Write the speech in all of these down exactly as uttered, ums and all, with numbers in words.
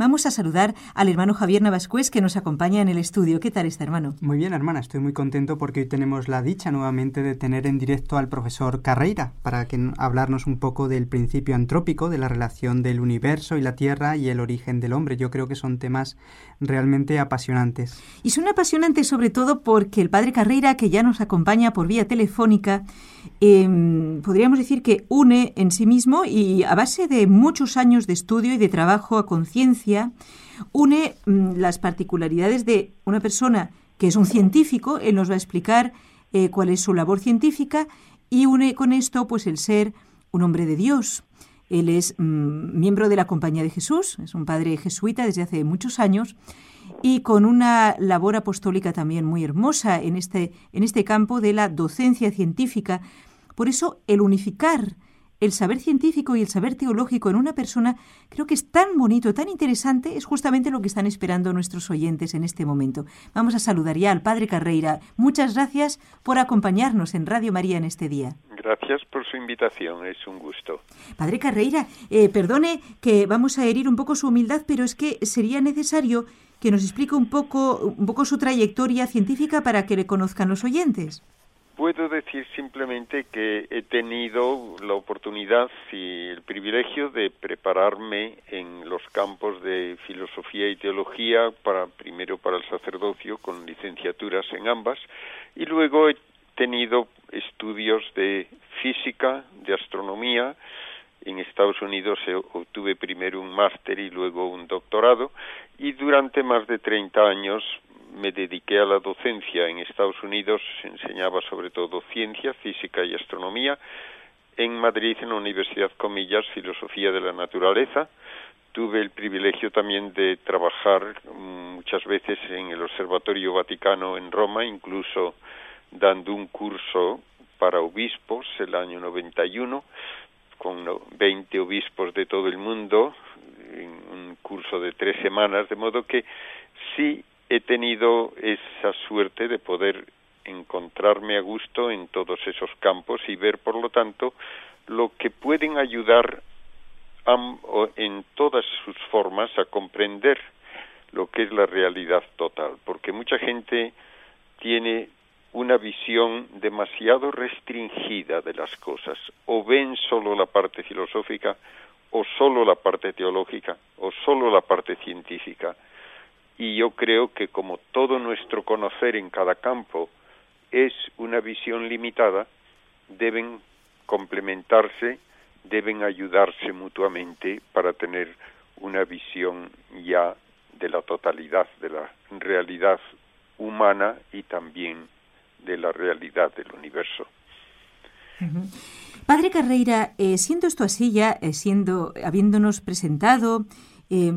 Vamos a saludar al hermano Javier Navascués, que nos acompaña en el estudio. ¿Qué tal está, hermano? Muy bien, hermana. Estoy muy contento porque hoy tenemos la dicha nuevamente de tener en directo al profesor Carreira para que hablarnos un poco del principio antrópico, de la relación del universo y la Tierra y el origen del hombre. Yo creo que son temas realmente apasionantes. Y son apasionantes sobre todo porque el padre Carreira, que ya nos acompaña por vía telefónica, eh, podríamos decir que une en sí mismo y a base de muchos años de estudio y de trabajo a conciencia, une mm, las particularidades de una persona que es un científico. Él nos va a explicar eh, cuál es su labor científica, y une con esto pues el ser un hombre de Dios. Él es mm, miembro de la Compañía de Jesús, es un padre jesuita desde hace muchos años y con una labor apostólica también muy hermosa en este, en este campo de la docencia científica. Por eso el unificar el saber científico y el saber teológico en una persona creo que es tan bonito, tan interesante, es justamente lo que están esperando nuestros oyentes en este momento. Vamos a saludar ya al padre Carreira. Muchas gracias por acompañarnos en Radio María en este día. Gracias por su invitación, es un gusto. Padre Carreira, eh, perdone que vamos a herir un poco su humildad, pero es que sería necesario que nos explique un poco, un poco su trayectoria científica para que le conozcan los oyentes. Puedo decir simplemente que he tenido la oportunidad y el privilegio de prepararme en los campos de filosofía y teología, para primero para el sacerdocio, con licenciaturas en ambas, y luego he tenido estudios de física, de astronomía. En Estados Unidos obtuve primero un máster y luego un doctorado, y durante más de treinta años me dediqué a la docencia. En Estados Unidos enseñaba sobre todo ciencia, física y astronomía. En Madrid, en la Universidad Comillas, filosofía de la naturaleza. Tuve el privilegio también de trabajar muchas veces en el Observatorio Vaticano en Roma, incluso dando un curso para obispos el año noventa y uno, con veinte obispos de todo el mundo, en un curso de tres semanas, de modo que sí he tenido esa suerte de poder encontrarme a gusto en todos esos campos y ver, por lo tanto, lo que pueden ayudar a, en todas sus formas a comprender lo que es la realidad total, porque mucha gente tiene una visión demasiado restringida de las cosas, o ven solo la parte filosófica, o solo la parte teológica, o solo la parte científica. Y yo creo que como todo nuestro conocer en cada campo es una visión limitada, deben complementarse, deben ayudarse mutuamente para tener una visión ya de la totalidad, de la realidad humana y también de la realidad del universo. Uh-huh. Padre Carreira, eh, siendo esto así ya, eh, siendo, habiéndonos presentado eh,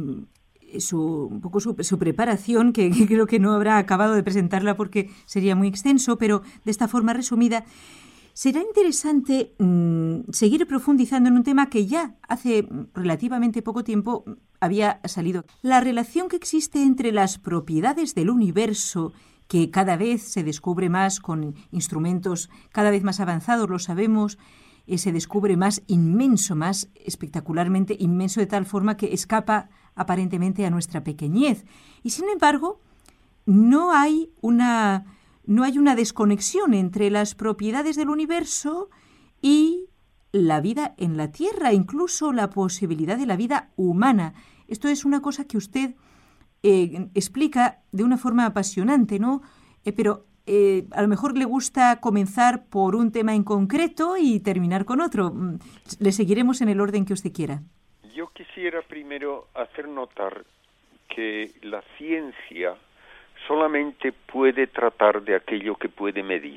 su, un poco su, su preparación, que, que creo que no habrá acabado de presentarla porque sería muy extenso, pero de esta forma resumida, será interesante mmm, seguir profundizando en un tema que ya hace relativamente poco tiempo había salido. La relación que existe entre las propiedades del universo, que cada vez se descubre más con instrumentos cada vez más avanzados, lo sabemos, eh, se descubre más inmenso, más espectacularmente inmenso, de tal forma que escapa aparentemente a nuestra pequeñez. Y sin embargo, no hay una, no hay una desconexión entre las propiedades del universo y la vida en la Tierra, incluso la posibilidad de la vida humana. Esto es una cosa que usted eh, explica de una forma apasionante, ¿no? Eh, pero eh, a lo mejor le gusta comenzar por un tema en concreto y terminar con otro. Le seguiremos en el orden que usted quiera. Yo quisiera primero hacer notar que la ciencia solamente puede tratar de aquello que puede medir.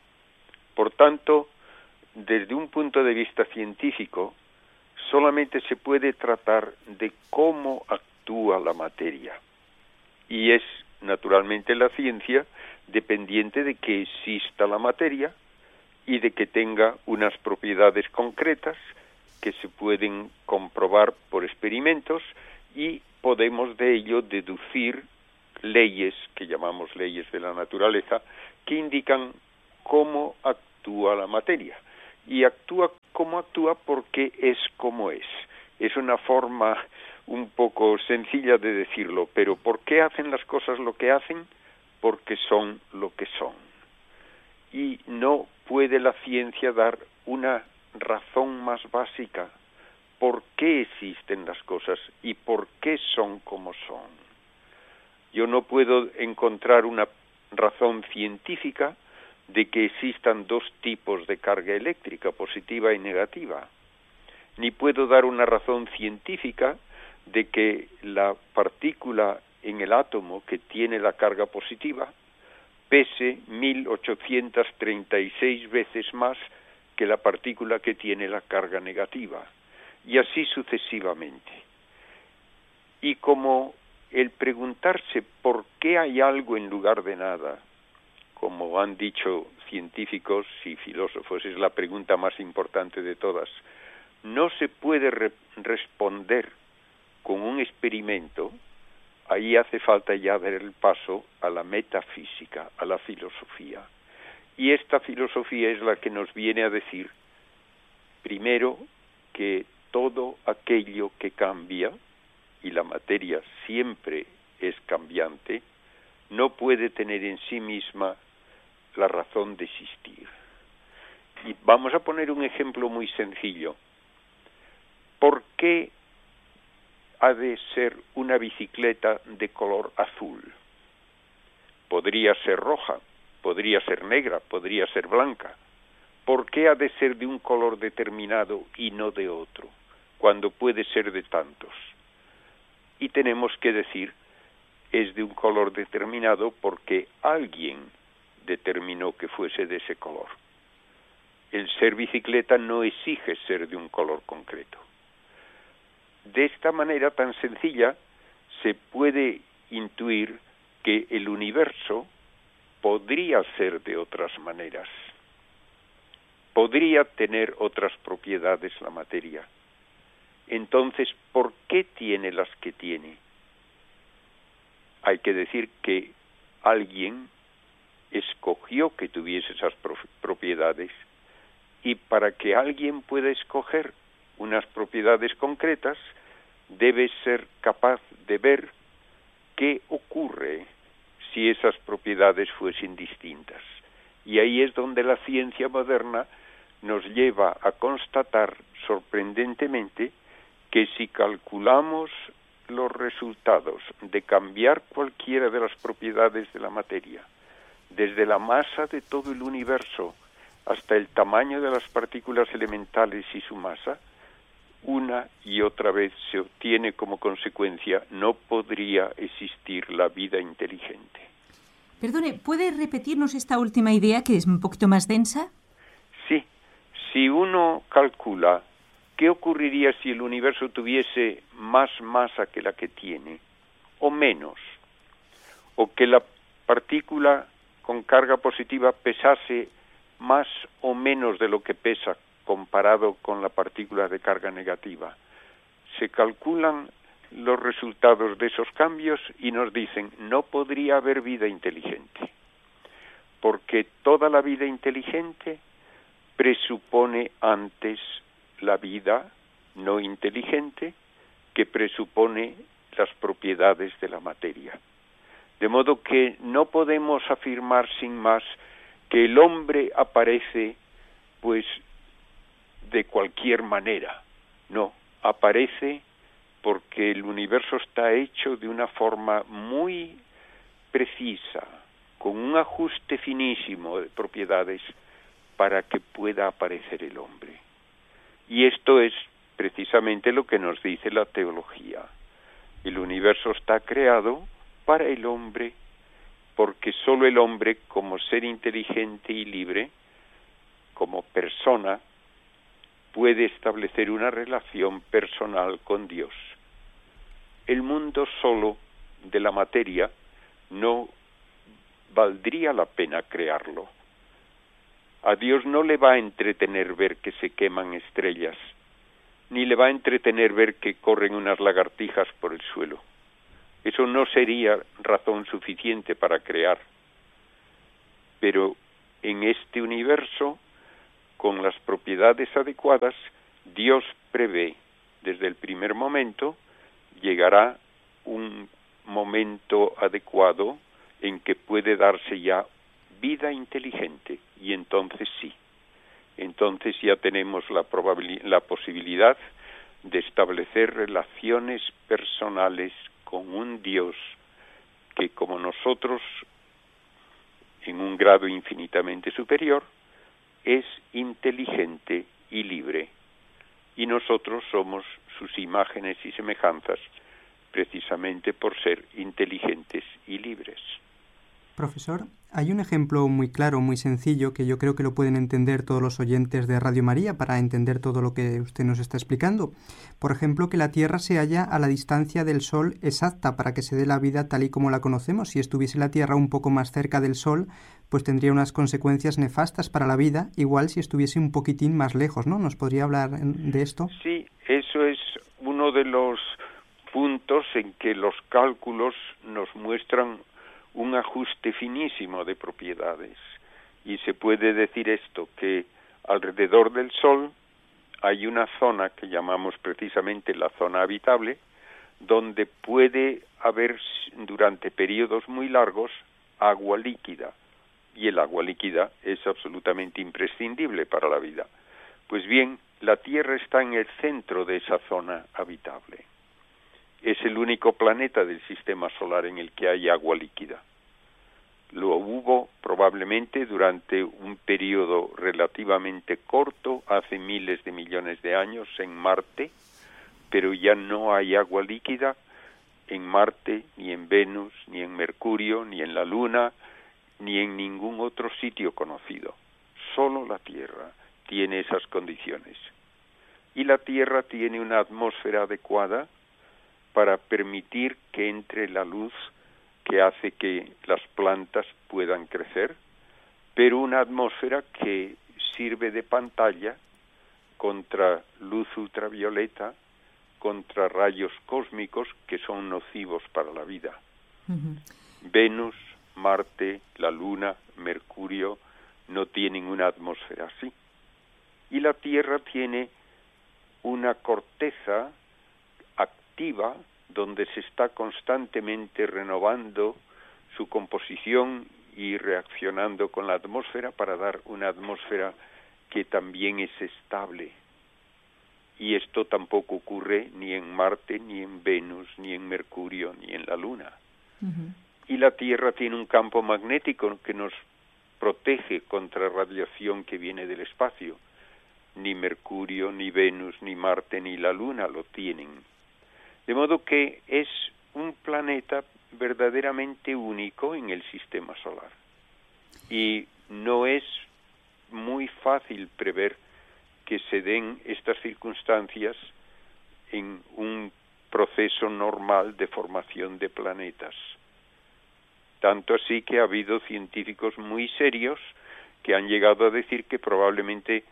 Por tanto, desde un punto de vista científico, solamente se puede tratar de cómo actúa la materia. Y es, naturalmente, la ciencia dependiente de que exista la materia y de que tenga unas propiedades concretas que se pueden comprobar por experimentos, y podemos de ello deducir leyes que llamamos leyes de la naturaleza, que indican cómo actúa la materia. Y actúa como actúa porque es como es. Es una forma un poco sencilla de decirlo, pero ¿por qué hacen las cosas lo que hacen? Porque son lo que son. Y no puede la ciencia dar una razón más básica por qué existen las cosas y por qué son como son. Yo no puedo encontrar una razón científica de que existan dos tipos de carga eléctrica, positiva y negativa. Ni puedo dar una razón científica de que la partícula en el átomo que tiene la carga positiva pese mil ochocientas treinta y seis veces más que la partícula que tiene la carga negativa, y así sucesivamente. Y como el preguntarse por qué hay algo en lugar de nada, como han dicho científicos y filósofos, es la pregunta más importante de todas, no se puede re- responder con un experimento, ahí hace falta ya dar el paso a la metafísica, a la filosofía. Y esta filosofía es la que nos viene a decir, primero, que todo aquello que cambia, y la materia siempre es cambiante, no puede tener en sí misma la razón de existir. Y vamos a poner un ejemplo muy sencillo. ¿Por qué ha de ser una bicicleta de color azul? Podría ser roja, podría ser negra, podría ser blanca. ¿Por qué ha de ser de un color determinado y no de otro, cuando puede ser de tantos? Y tenemos que decir, es de un color determinado porque alguien determinó que fuese de ese color. El ser bicicleta no exige ser de un color concreto. De esta manera tan sencilla se puede intuir que el universo podría ser de otras maneras. Podría tener otras propiedades la materia. Entonces, ¿por qué tiene las que tiene? Hay que decir que alguien escogió que tuviese esas propiedades, y para que alguien pueda escoger unas propiedades concretas, debe ser capaz de ver qué ocurre si esas propiedades fuesen distintas. Y ahí es donde la ciencia moderna nos lleva a constatar sorprendentemente que si calculamos los resultados de cambiar cualquiera de las propiedades de la materia, desde la masa de todo el universo hasta el tamaño de las partículas elementales y su masa, una y otra vez se obtiene como consecuencia no podría existir la vida inteligente. Perdone, ¿puede repetirnos esta última idea que es un poquito más densa? Sí, si uno calcula qué ocurriría si el universo tuviese más masa que la que tiene, o menos, o que la partícula con carga positiva pesase más o menos de lo que pesa comparado con la partícula de carga negativa. Se calculan los resultados de esos cambios y nos dicen, no podría haber vida inteligente, porque toda la vida inteligente presupone antes la vida no inteligente, que presupone las propiedades de la materia. De modo que no podemos afirmar sin más que el hombre aparece, pues, de cualquier manera. No, aparece porque el universo está hecho de una forma muy precisa, con un ajuste finísimo de propiedades para que pueda aparecer el hombre. Y esto es precisamente lo que nos dice la teología. El universo está creado para el hombre, porque solo el hombre, como ser inteligente y libre, como persona, puede establecer una relación personal con Dios. El mundo solo de la materia no valdría la pena crearlo. A Dios no le va a entretener ver que se queman estrellas, ni le va a entretener ver que corren unas lagartijas por el suelo. Eso no sería razón suficiente para crear. Pero en este universo, con las propiedades adecuadas, Dios prevé desde el primer momento llegará un momento adecuado en que puede darse ya vida inteligente, y entonces sí, entonces ya tenemos la probabilidad, la posibilidad de establecer relaciones personales con un Dios que, como nosotros, en un grado infinitamente superior, es inteligente y libre, y nosotros somos sus imágenes y semejanzas, precisamente por ser inteligentes y libres. Profesor, hay un ejemplo muy claro, muy sencillo, que yo creo que lo pueden entender todos los oyentes de Radio María para entender todo lo que usted nos está explicando. Por ejemplo, que la Tierra se halla a la distancia del Sol exacta para que se dé la vida tal y como la conocemos. Si estuviese la Tierra un poco más cerca del Sol, pues tendría unas consecuencias nefastas para la vida, igual si estuviese un poquitín más lejos, ¿no? ¿Nos podría hablar de esto? Sí, eso es uno de los puntos en que los cálculos nos muestran un ajuste finísimo de propiedades, y se puede decir esto, que alrededor del Sol hay una zona que llamamos precisamente la zona habitable, donde puede haber durante periodos muy largos agua líquida, y el agua líquida es absolutamente imprescindible para la vida. Pues bien, la Tierra está en el centro de esa zona habitable. Es el único planeta del sistema solar en el que hay agua líquida. Lo hubo probablemente durante un periodo relativamente corto, hace miles de millones de años, en Marte, pero ya no hay agua líquida en Marte, ni en Venus, ni en Mercurio, ni en la Luna, ni en ningún otro sitio conocido. Solo la Tierra tiene esas condiciones. Y la Tierra tiene una atmósfera adecuada para permitir que entre la luz que hace que las plantas puedan crecer, pero una atmósfera que sirve de pantalla contra luz ultravioleta, contra rayos cósmicos que son nocivos para la vida. Uh-huh. Venus, Marte, la Luna, Mercurio no tienen una atmósfera así. Y la Tierra tiene una corteza activa donde se está constantemente renovando su composición y reaccionando con la atmósfera para dar una atmósfera que también es estable. Y esto tampoco ocurre ni en Marte, ni en Venus, ni en Mercurio, ni en la Luna. Uh-huh. Y la Tierra tiene un campo magnético que nos protege contra radiación que viene del espacio. Ni Mercurio, ni Venus, ni Marte, ni la Luna lo tienen. De modo que es un planeta verdaderamente único en el sistema solar. Y no es muy fácil prever que se den estas circunstancias en un proceso normal de formación de planetas. Tanto así que ha habido científicos muy serios que han llegado a decir que probablemente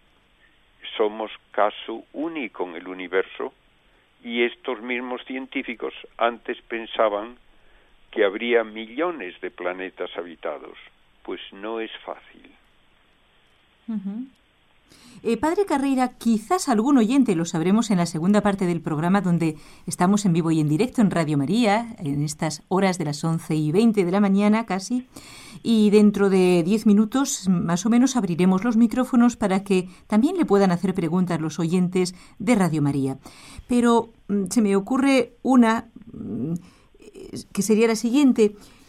somos caso único en el universo, y estos mismos científicos antes pensaban que habría millones de planetas habitados. Pues no es fácil. Uh-huh. Eh, Padre Carreira, quizás algún oyente, lo sabremos en la segunda parte del programa, donde estamos en vivo y en directo en Radio María, en estas horas de las once y veinte de la mañana casi, y dentro de diez minutos más o menos abriremos los micrófonos para que también le puedan hacer preguntas los oyentes de Radio María. Pero mm, se me ocurre una mm, que sería la siguiente.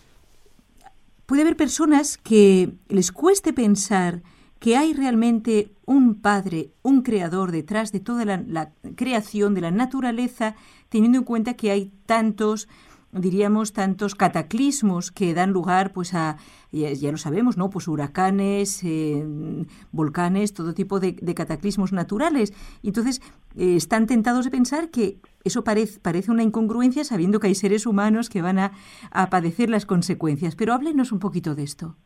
Puede haber personas que les cueste pensar que hay realmente un Padre, un Creador detrás de toda la, la creación de la naturaleza, teniendo en cuenta que hay tantos, diríamos, tantos cataclismos que dan lugar, pues a, ya, ya lo sabemos, ¿no? Pues huracanes, eh, volcanes, todo tipo de, de cataclismos naturales. Y entonces eh, están tentados de pensar que eso parece, parece una incongruencia, sabiendo que hay seres humanos que van a, a padecer las consecuencias. Pero háblenos un poquito de esto.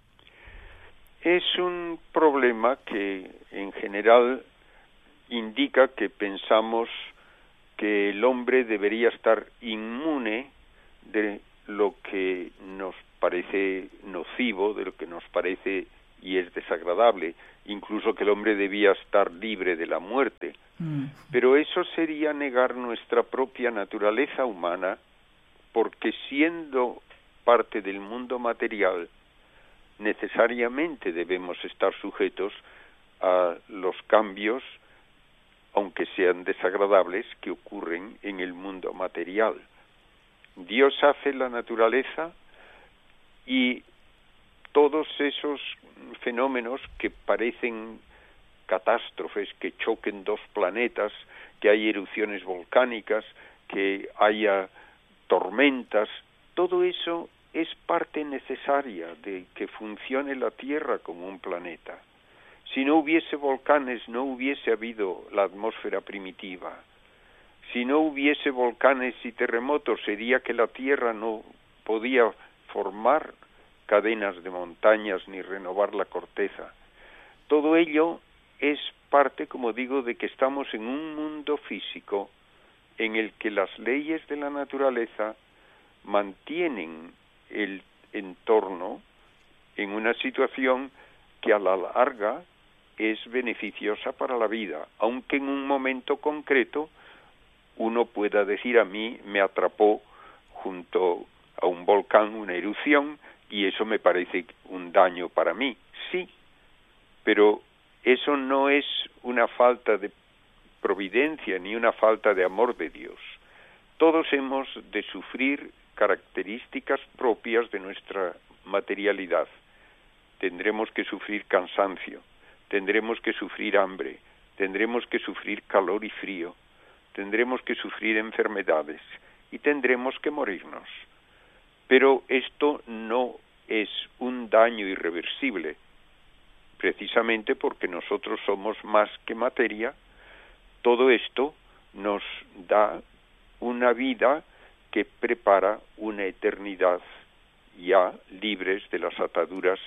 Es un problema que en general indica que pensamos que el hombre debería estar inmune de lo que nos parece nocivo, de lo que nos parece y es desagradable, incluso que el hombre debía estar libre de la muerte. Mm. Pero eso sería negar nuestra propia naturaleza humana, porque siendo parte del mundo material, necesariamente debemos estar sujetos a los cambios, aunque sean desagradables, que ocurren en el mundo material. Dios hace la naturaleza y todos esos fenómenos que parecen catástrofes, que choquen dos planetas, que hay erupciones volcánicas, que haya tormentas, todo eso es parte necesaria de que funcione la Tierra como un planeta. Si no hubiese volcanes, no hubiese habido la atmósfera primitiva. Si no hubiese volcanes y terremotos, sería que la Tierra no podía formar cadenas de montañas ni renovar la corteza. Todo ello es parte, como digo, de que estamos en un mundo físico en el que las leyes de la naturaleza mantienen el entorno en una situación que a la larga es beneficiosa para la vida, aunque en un momento concreto uno pueda decir: a mí me atrapó junto a un volcán una erupción y eso me parece un daño para mí. Sí, pero eso no es una falta de providencia ni una falta de amor de Dios. Todos hemos de sufrir características propias de nuestra materialidad. Tendremos que sufrir cansancio, tendremos que sufrir hambre, tendremos que sufrir calor y frío, tendremos que sufrir enfermedades y tendremos que morirnos. Pero esto no es un daño irreversible, precisamente porque nosotros somos más que materia. Todo esto nos da una vida que prepara una eternidad ya libres de las ataduras,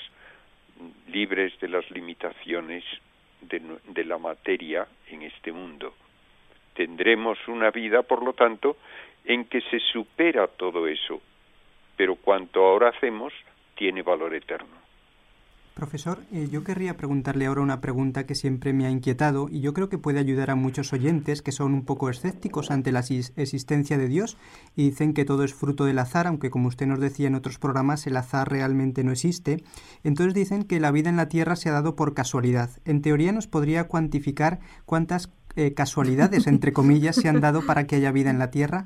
libres de las limitaciones de, de la materia en este mundo. Tendremos una vida, por lo tanto, en que se supera todo eso, pero cuanto ahora hacemos tiene valor eterno. Profesor, eh, yo querría preguntarle ahora una pregunta que siempre me ha inquietado y yo creo que puede ayudar a muchos oyentes que son un poco escépticos ante la existencia de Dios y dicen que todo es fruto del azar, aunque como usted nos decía en otros programas, el azar realmente no existe. Entonces dicen que la vida en la Tierra se ha dado por casualidad. En teoría, ¿nos podría cuantificar cuántas eh, casualidades, entre comillas, se han dado para que haya vida en la Tierra?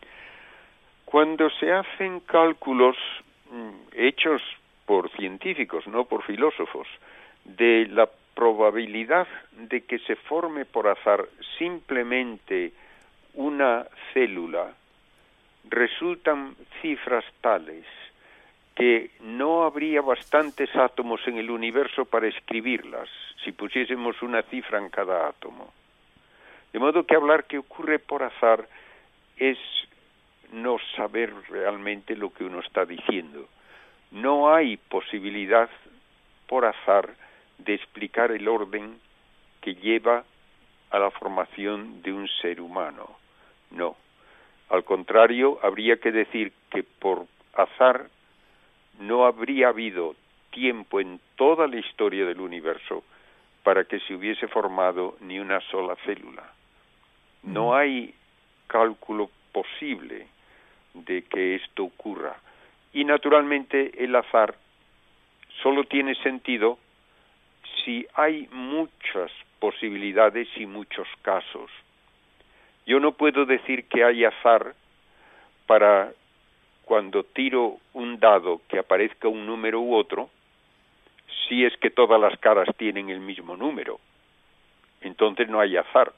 Cuando se hacen cálculos hechos por científicos, no por filósofos, de la probabilidad de que se forme por azar simplemente una célula, resultan cifras tales que no habría bastantes átomos en el universo para escribirlas, si pusiésemos una cifra en cada átomo. De modo que hablar que ocurre por azar es no saber realmente lo que uno está diciendo. No hay posibilidad por azar de explicar el orden que lleva a la formación de un ser humano. No. Al contrario, habría que decir que por azar no habría habido tiempo en toda la historia del universo para que se hubiese formado ni una sola célula. No hay cálculo posible de que esto ocurra. Y naturalmente el azar solo tiene sentido si hay muchas posibilidades y muchos casos. Yo no puedo decir que hay azar para cuando tiro un dado que aparezca un número u otro, si es que todas las caras tienen el mismo número. Entonces no hay azar.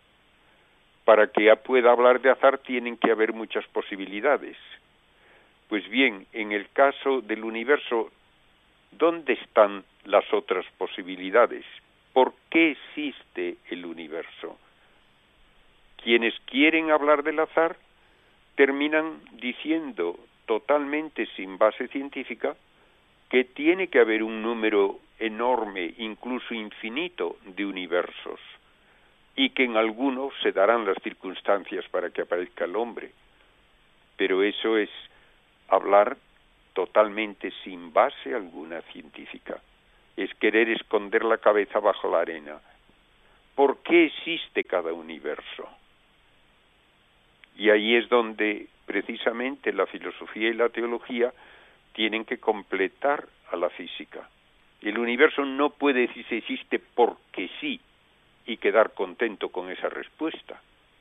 Para que pueda hablar de azar tienen que haber muchas posibilidades. Pues bien, en el caso del universo, ¿dónde están las otras posibilidades? ¿Por qué existe el universo? Quienes quieren hablar del azar terminan diciendo totalmente sin base científica que tiene que haber un número enorme, incluso infinito, de universos y que en algunos se darán las circunstancias para que aparezca el hombre. Pero eso es hablar totalmente sin base alguna científica. es querer esconder la cabeza bajo la arena. ¿Por qué existe cada universo? Y ahí es donde precisamente la filosofía y la teología tienen que completar a la física. El universo no puede decirse existe porque sí y quedar contento con esa respuesta.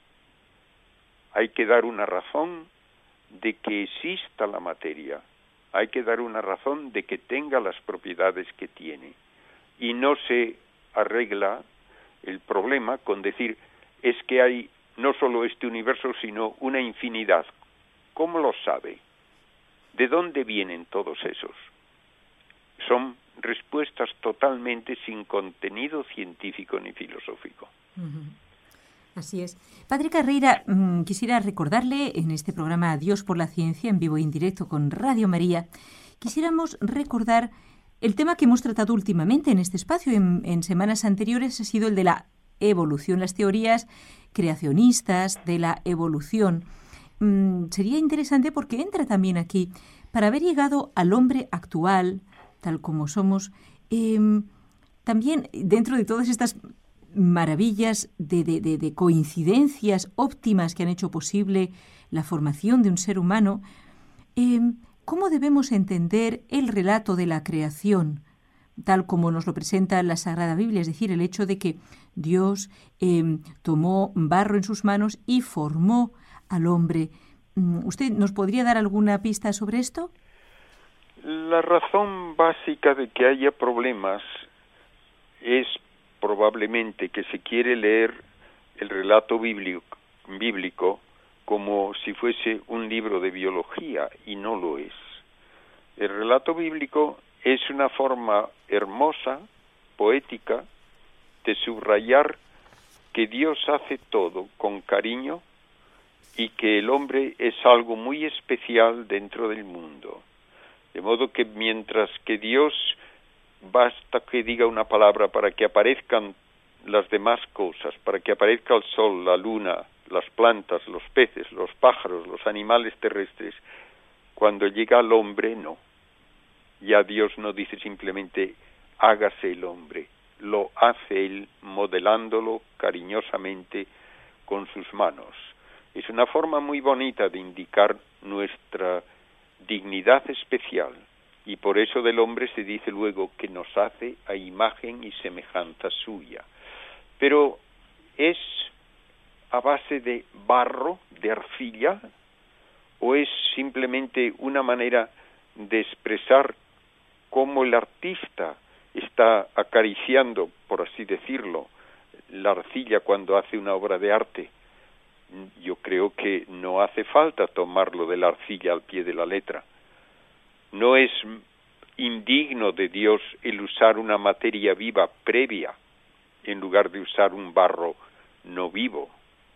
Hay que dar una razón de que exista la materia. Hay que dar una razón de que tenga las propiedades que tiene. Y no se arregla el problema con decir es que hay no solo este universo, sino una infinidad. ¿Cómo lo sabe? ¿De dónde vienen todos esos? Son respuestas totalmente sin contenido científico ni filosófico. Uh-huh. Así es. Padre Carreira, mmm, quisiera recordarle en este programa Adiós por la Ciencia, en vivo e indirecto con Radio María, quisiéramos recordar el tema que hemos tratado últimamente en este espacio, en, en semanas anteriores, ha sido el de la evolución, las teorías creacionistas de la evolución. Mm, sería interesante porque entra también aquí, para haber llegado al hombre actual, tal como somos, eh, también dentro de todas estas maravillas de, de, de, de coincidencias óptimas que han hecho posible la formación de un ser humano, eh, ¿cómo debemos entender el relato de la creación, tal como nos lo presenta la Sagrada Biblia? Es decir, el hecho de que Dios eh, tomó barro en sus manos y formó al hombre. ¿Usted nos podría dar alguna pista sobre esto? La razón básica de que haya problemas es probablemente que se quiere leer el relato bíblico, bíblico como si fuese un libro de biología, y no lo es. El relato bíblico es una forma hermosa, poética, de subrayar que Dios hace todo con cariño y que el hombre es algo muy especial dentro del mundo. De modo que mientras que Dios basta que diga una palabra para que aparezcan las demás cosas, para que aparezca el sol, la luna, las plantas, los peces, los pájaros, los animales terrestres, cuando llega al hombre, no. Ya Dios no dice simplemente hágase el hombre, lo hace él modelándolo cariñosamente con sus manos. Es una forma muy bonita de indicar nuestra dignidad especial, y por eso del hombre se dice luego que nos hace a imagen y semejanza suya. Pero ¿es a base de barro, de arcilla, o es simplemente una manera de expresar cómo el artista está acariciando, por así decirlo, la arcilla cuando hace una obra de arte? Yo creo que no hace falta tomarlo de la arcilla al pie de la letra. No es indigno de Dios el usar una materia viva previa en lugar de usar un barro no vivo.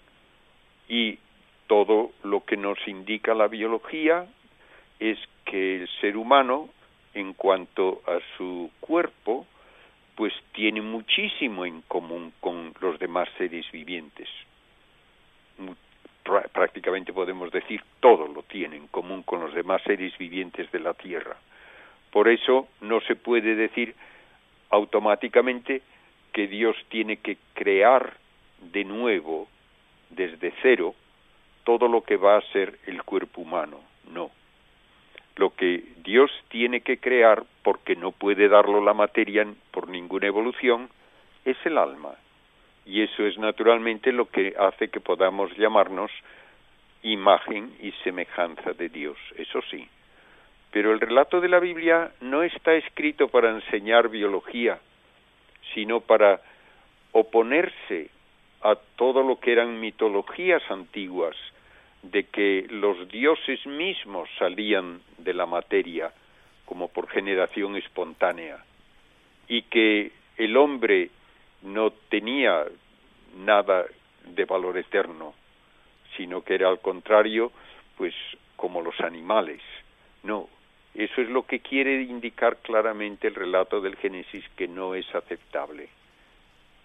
Y todo lo que nos indica la biología es que el ser humano, en cuanto a su cuerpo, pues tiene muchísimo en común con los demás seres vivientes. Prácticamente podemos decir todo lo tiene en común con los demás seres vivientes de la Tierra. Por eso no se puede decir automáticamente que Dios tiene que crear de nuevo, desde cero, todo lo que va a ser el cuerpo humano. No. Lo que Dios tiene que crear, porque no puede darlo la materia por ninguna evolución, es el alma. Y eso es naturalmente lo que hace que podamos llamarnos imagen y semejanza de Dios, eso sí. Pero el relato de la Biblia no está escrito para enseñar biología, sino para oponerse a todo lo que eran mitologías antiguas, de que los dioses mismos salían de la materia como por generación espontánea, y que el hombre no tenía nada de valor eterno, sino que era al contrario, pues como los animales. No, eso es lo que quiere indicar claramente el relato del Génesis, que no es aceptable.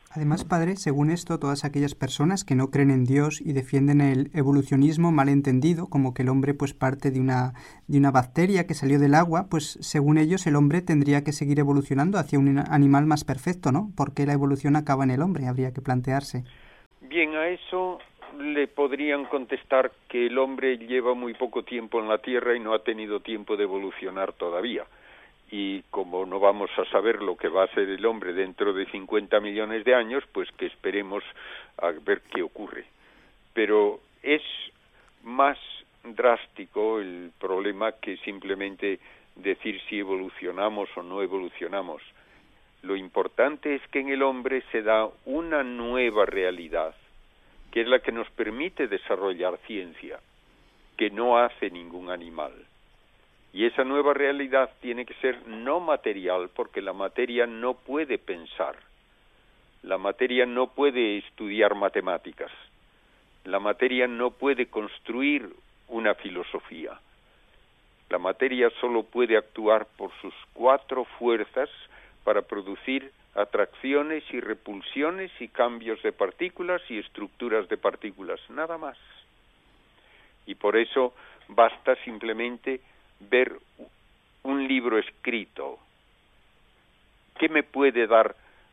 Además, padre, según esto, todas aquellas personas que no creen en Dios y defienden el evolucionismo malentendido, como que el hombre pues parte de una, de una bacteria que salió del agua, pues según ellos el hombre tendría que seguir evolucionando hacia un animal más perfecto, ¿no? ¿Por qué la evolución acaba en el hombre? Habría que plantearse. Bien, a eso le podrían contestar que el hombre lleva muy poco tiempo en la Tierra y no ha tenido tiempo de evolucionar todavía. Y como no vamos a saber lo que va a ser el hombre dentro de cincuenta millones de años, pues que esperemos a ver qué ocurre. Pero es más drástico el problema que simplemente decir si evolucionamos o no evolucionamos. Lo importante es que en el hombre se da una nueva realidad, que es la que nos permite desarrollar ciencia, que no hace ningún animal. Y esa nueva realidad tiene que ser no material, porque la materia no puede pensar. La materia no puede estudiar matemáticas. La materia no puede construir una filosofía. La materia solo puede actuar por sus cuatro fuerzas para producir atracciones y repulsiones y cambios de partículas y estructuras de partículas, nada más. Y por eso basta simplemente ver un libro escrito. ¿Qué me puede dar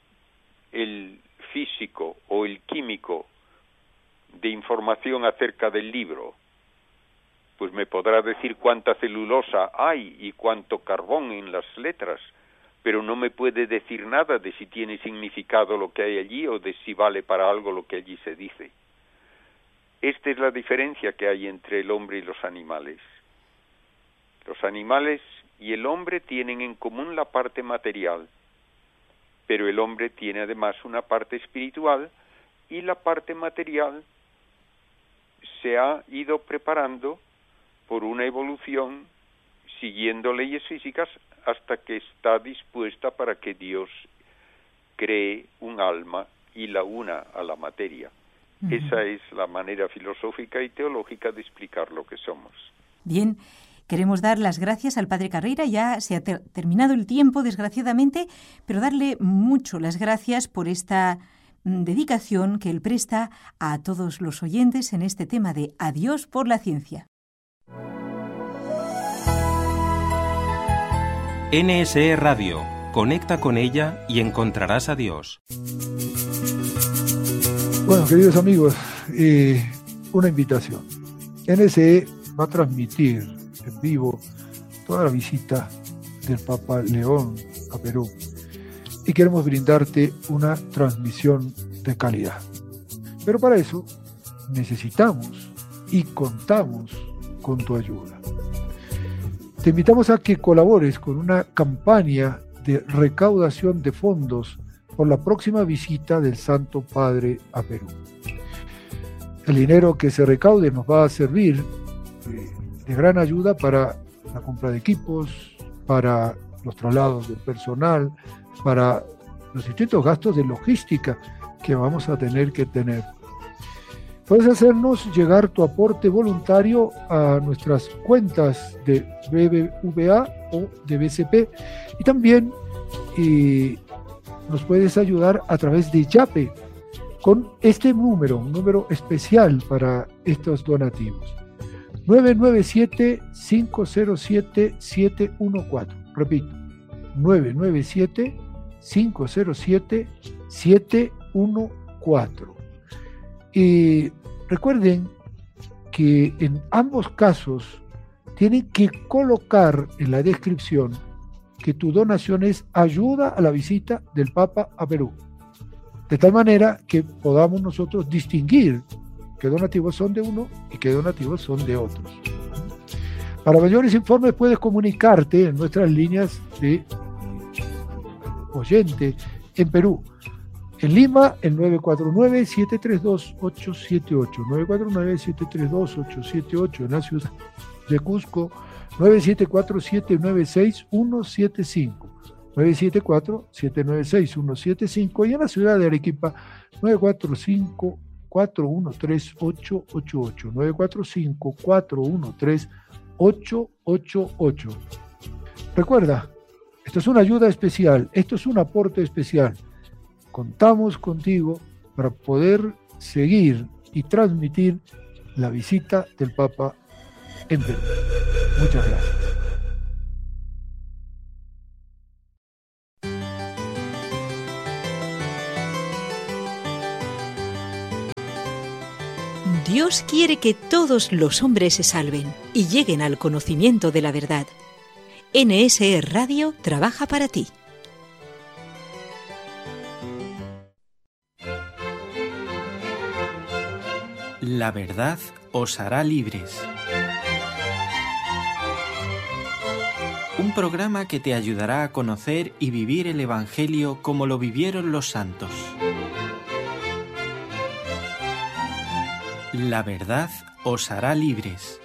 el físico o el químico de información acerca del libro? Pues me podrá decir cuánta celulosa hay y cuánto carbón en las letras, pero no me puede decir nada de si tiene significado lo que hay allí o de si vale para algo lo que allí se dice. Esta es la diferencia que hay entre el hombre y los animales. Los animales y el hombre tienen en común la parte material, pero el hombre tiene además una parte espiritual y la parte material se ha ido preparando por una evolución siguiendo leyes físicas hasta que está dispuesta para que Dios cree un alma y la una a la materia. Uh-huh. Esa es la manera filosófica y teológica de explicar lo que somos. Bien. Queremos dar las gracias al Padre Carreira, ya se ha ter- terminado el tiempo, desgraciadamente, pero darle mucho las gracias por esta mm, dedicación que él presta a todos los oyentes en este tema de Adiós por la ciencia. N S E Radio. Conecta con ella y encontrarás a Dios. Bueno, queridos amigos, eh, una invitación. N S E va a transmitir en vivo toda la visita del Papa León a Perú y queremos brindarte una transmisión de calidad. Pero para eso necesitamos y contamos con tu ayuda. Te invitamos a que colabores con una campaña de recaudación de fondos por la próxima visita del Santo Padre a Perú. El dinero que se recaude nos va a servir eh, de gran ayuda para la compra de equipos, para los traslados del personal, para los distintos gastos de logística que vamos a tener que tener. Puedes hacernos llegar tu aporte voluntario a nuestras cuentas de B B V A o de B C P y también eh, nos puedes ayudar a través de Yape con este número, un número especial para estos donativos. nueve nueve siete, cinco cero siete, siete uno cuatro. Repito, nueve nueve siete, cinco cero siete, siete uno cuatro. Y recuerden que en ambos casos tienen que colocar en la descripción que tu donación es ayuda a la visita del Papa a Perú. De tal manera que podamos nosotros distinguir qué donativos son de uno y qué donativos son de otros. Para mayores informes puedes comunicarte en nuestras líneas de oyente en Perú. En Lima, el nueve cuatro nueve, siete tres dos, ocho siete ocho, nueve cuatro nueve, siete tres dos, ocho siete ocho. En la ciudad de Cusco, nueve siete cuatro, siete nueve seis, uno siete cinco, nueve siete cuatro, siete nueve seis, uno siete cinco. Y en la ciudad de Arequipa, nueve cuatro cinco, cuatro uno tres, ocho ocho ocho, nueve cuatro cinco, cuatro uno tres, ocho ocho ocho. Recuerda, esto es una ayuda especial, esto es un aporte especial. contamos contigo para poder seguir y transmitir la visita del Papa en Perú. Muchas gracias. Dios quiere que todos los hombres se salven y lleguen al conocimiento de la verdad. N S E Radio trabaja para ti. La verdad os hará libres. Un programa que te ayudará a conocer y vivir el Evangelio como lo vivieron los santos. La verdad os hará libres.